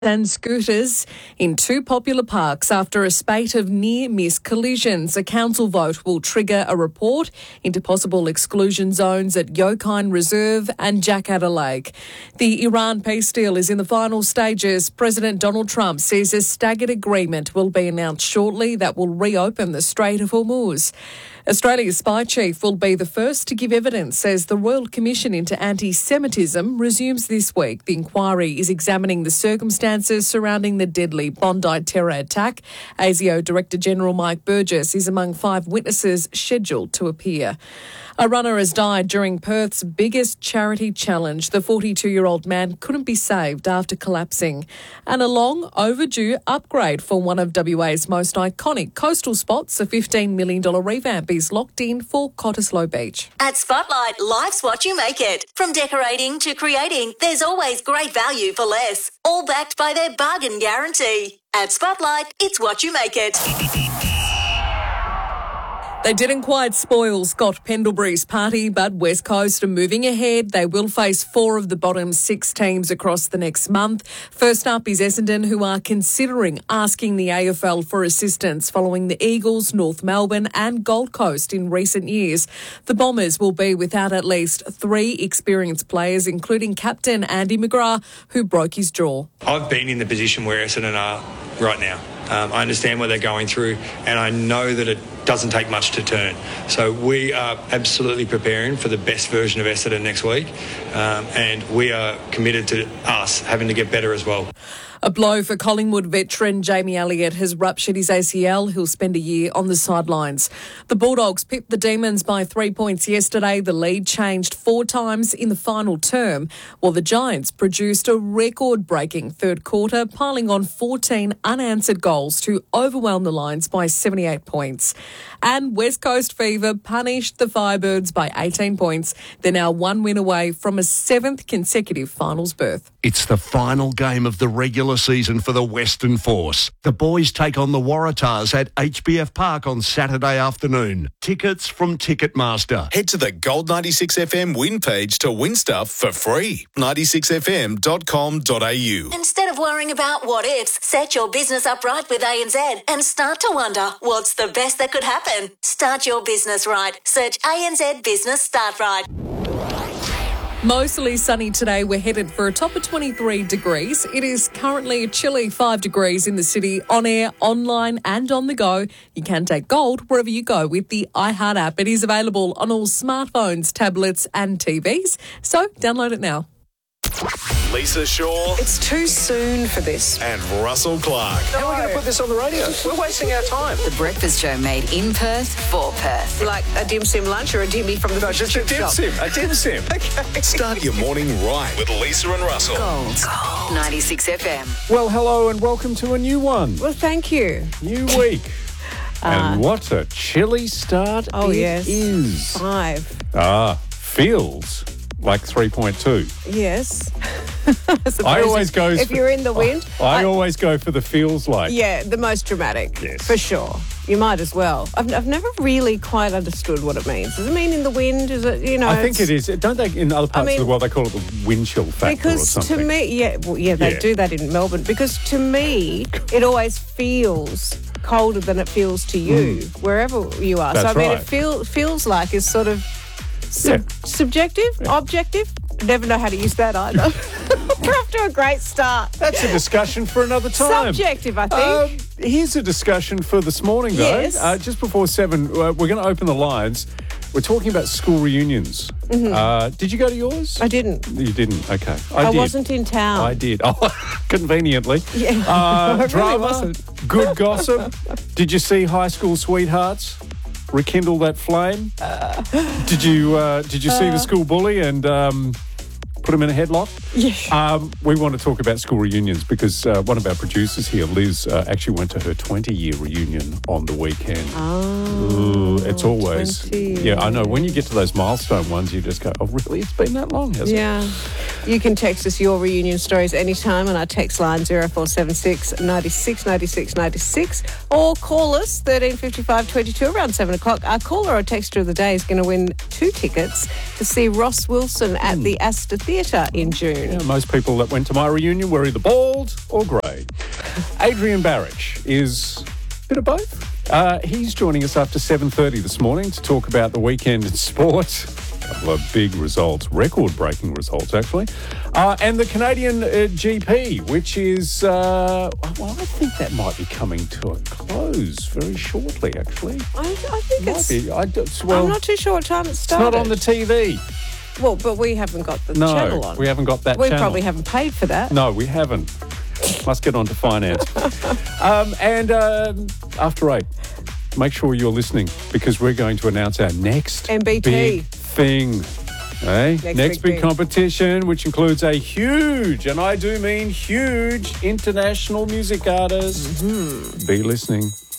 and scooters in two popular parks after a spate of near-miss collisions. A council vote will trigger a report into possible exclusion zones at Yokine Reserve and Jakarta Lake. The Iran peace deal is in the final stages. President Donald Trump says a staggered agreement will be announced shortly that will reopen the Strait of Hormuz. Australia's spy chief will be the first to give evidence as the Royal Commission into Anti-Semitism resumes this week. The inquiry is examining the circumstances surrounding the deadly Bondi terror attack. ASIO Director General Mike Burgess is among 5 witnesses scheduled to appear. A runner has died during Perth's biggest charity challenge. The 42-year-old man couldn't be saved after collapsing. And a long overdue upgrade for one of WA's most iconic coastal spots, a $15 million revamp, is locked in for Cottesloe Beach. At Spotlight, life's what you make it. From decorating to creating, there's always great value for less. All backed by their bargain guarantee. At Spotlight, it's what you make it. They didn't quite spoil Scott Pendlebury's party, but West Coast are moving ahead. They will face 4 of the bottom 6 teams across the next month. First up is Essendon, who are considering asking the AFL for assistance following the Eagles, North Melbourne and Gold Coast in recent years. The Bombers will be without at least 3 experienced players, including captain Andy McGrath, who broke his jaw. I've been in the position where Essendon are right now. I understand what they're going through, and I know that it doesn't take much to turn. So we are absolutely preparing for the best version of Essendon next week, and we are committed to us having to get better as well. A blow for Collingwood veteran Jamie Elliott has ruptured his ACL. He'll spend a year on the sidelines. The Bulldogs pipped the Demons by 3 points yesterday. The lead changed 4 times in the final term, while the Giants produced a record-breaking third quarter, piling on 14 unanswered goals to overwhelm the Lions by 78 points. And West Coast Fever punished the Firebirds by 18 points. They're now 1 win away from a 7th consecutive finals berth. It's the final game of the regular season for the Western Force. The boys take on the Waratahs at HBF Park on Saturday afternoon. Tickets from Ticketmaster. Head to the Gold 96FM win page to win stuff for free. 96fm.com.au. Instead of worrying about what ifs, set your business up right with ANZ and start to wonder what's the best that could happen. Start your business right. Search ANZ Business Start Right. Mostly sunny today. We're headed for a top of 23 degrees. It is currently a chilly 5 degrees in the city, on air, online and on the go. You can take Gold wherever you go with the iHeart app. It is available on all smartphones, tablets and TVs. So download it now. Lisa Shaw. It's too soon for this. And Russell Clark. How are we going to put this on the radio? We're wasting our time. The Breakfast Show made in Perth for Perth. Like a dim sim lunch or a dimmy from the just a dim sim. A dim sim. Okay. Start your morning right with Lisa and Russell. Gold 96 FM. Well, hello and welcome to a new one. Well, thank you. New week. And what a chilly start it is. 5. Feels like 3.2. Yes. I always go... If you're in the wind. I always go for the feels like. Yeah, the most dramatic. Yes. For sure. You might as well. I've never really quite understood what it means. Does it mean in the wind? Is it, I think it is. Don't they, in other parts of the world, they call it the wind chill factor because or something? To me, they do that in Melbourne. Because to me, it always feels colder than it feels to you, wherever you are. That's so, I mean, right. it feels like is sort of subjective, objective. Never know how to use that either. We're off to a great start. That's a discussion for another time. Subjective, I think. Here's a discussion for this morning, though. Yes. Just before 7, we're going to open the lines. We're talking about school reunions. Mm-hmm. Did you go to yours? I didn't. You didn't? Okay. I did. wasn't in town. I did. Oh, conveniently. Yeah. I really Drama, wasn't. good gossip. Did you see High School Sweethearts rekindle that flame? Did you see the school bully and put him in a headlock? Yeah. We want to talk about school reunions because one of our producers here, Liz, actually went to her 20-year reunion on the weekend. Oh, it's always... 20. Yeah, I know. When you get to those milestone ones, you just go, oh, really? It's been that long, hasn't it? Yeah. You can text us your reunion stories anytime on our text line 0476 96 96 96 or call us 1355 22 around 7 o'clock. Our caller or texter of the day is going to win 2 tickets to see Ross Wilson at the Astor Theatre Theatre in June. Yeah, most people that went to my reunion were either bald or grey. Adrian Barrich is a bit of both. He's joining us after 7:30 this morning to talk about the weekend in sport. A couple of big results, record-breaking results, actually. And the Canadian GP, which is, I think that might be coming to a close very shortly, actually. I think it's... I'm not too sure what time it started. It's not on the TV. Well, but we haven't got the channel on. We haven't got that we channel. Probably haven't paid for that. No, we haven't. Must get on to finance. After 8, make sure you're listening because we're going to announce our next MBT big thing. Next big competition, which includes a huge, and I do mean huge, international music artist. Mm-hmm. Be listening.